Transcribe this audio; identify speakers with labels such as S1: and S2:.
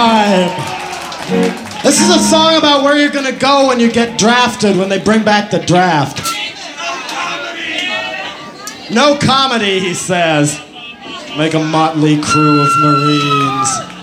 S1: time. This is a song about where you're gonna go when you get drafted, when they bring back the draft. No comedy, he says. Make a motley crew of Marines.